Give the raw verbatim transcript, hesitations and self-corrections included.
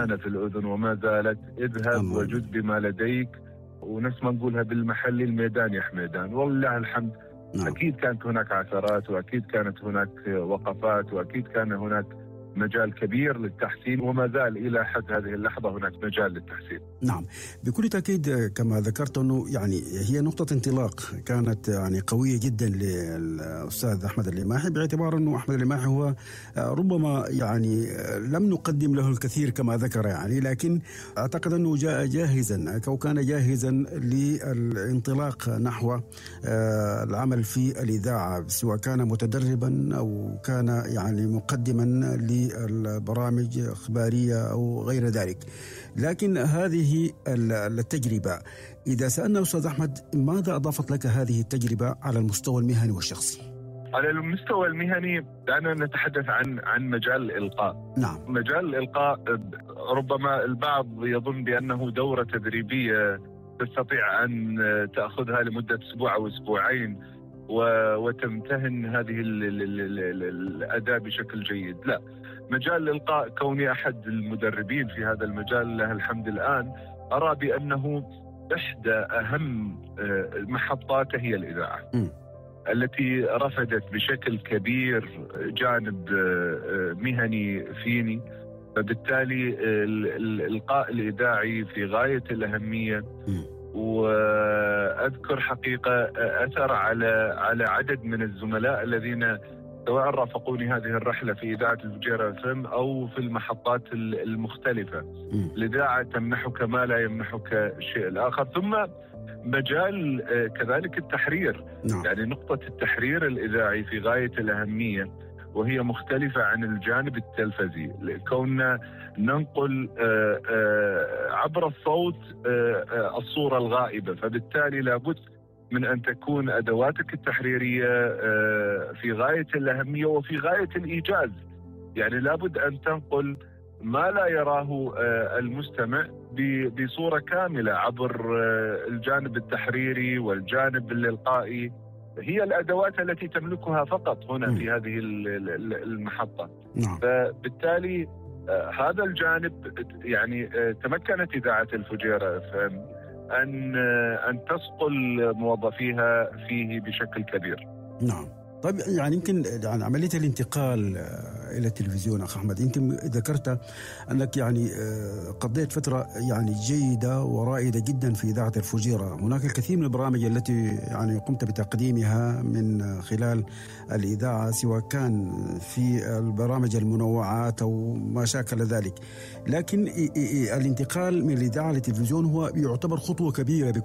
أمانة في الأذن وما زالت. اذهب أمان. وجد بما لديك، ونفس ما نقولها بالمحلي الميدان يا حميدان. والله الحمد. نعم. أكيد كانت هناك عثرات، وأكيد كانت هناك وقفات، وأكيد كان هناك مجال كبير للتحسين، وما زال إلى حد هذه اللحظة هناك مجال للتحسين. نعم بكل تأكيد، كما ذكرت أنه يعني هي نقطة انطلاق كانت يعني قوية جدا للأستاذ أحمد اللماحي، باعتبار أنه أحمد اللماحي هو ربما يعني لم نقدم له الكثير كما ذكر يعني، لكن أعتقد أنه جاء جاهزا أو كان جاهزا للانطلاق نحو العمل في الإذاعة، سواء كان متدربا أو كان يعني مقدما للبرامج إخبارية أو غير ذلك. لكن هذه التجربة، إذا سألنا أستاذ أحمد ماذا أضافت لك هذه التجربة على المستوى المهني والشخصي؟ على المستوى المهني دعنا نتحدث عن عن مجال الإلقاء. نعم. مجال الإلقاء ربما البعض يظن بأنه دورة تدريبية تستطيع أن تأخذها لمدة أسبوع أو أسبوعين وتمتهن هذه الأداة بشكل جيد. لا، مجال الإلقاء كوني أحد المدربين في هذا المجال له الحمد الآن، أرى بأنه إحدى أهم محطاته هي الإذاعة م. التي رفدت بشكل كبير جانب مهني فيني، فبالتالي الإلقاء الإذاعي في غاية الأهمية. م. وأذكر حقيقة أثر على على عدد من الزملاء الذين سواء رافقوني هذه الرحلة في إذاعة الفجيرة اف ام أو في المحطات المختلفة. م. الإذاعة تمنحك ما لا يمنحك الشيء الآخر. ثم مجال كذلك التحرير. نعم. يعني نقطة التحرير الإذاعي في غاية الأهمية، وهي مختلفة عن الجانب التلفزي، كوننا ننقل عبر الصوت الصورة الغائبة، فبالتالي لابد من أن تكون أدواتك التحريرية في غاية الأهمية وفي غاية الإيجاز. يعني لابد أن تنقل ما لا يراه المستمع بصورة كاملة عبر الجانب التحريري والجانب الإلقائي. هي الأدوات التي تملكها فقط هنا م. في هذه المحطة. نعم. فبالتالي هذا الجانب يعني تمكنت إذاعة الفجيرة أن أن تسقل موظفيها فيه بشكل كبير. نعم. طيب يعني يمكن يعني عملية الانتقال إلى التلفزيون أخ أحمد، يمكن ذكرت أنك يعني قضيت فترة يعني جيدة ورائدة جدا في إذاعة الفجيرة. هناك الكثير من البرامج التي يعني قمت بتقديمها من خلال الإذاعة، سواء كان في البرامج المنوعات أو ما شاكل ذلك، لكن الانتقال من الإذاعة للتلفزيون هو يعتبر خطوة كبيرة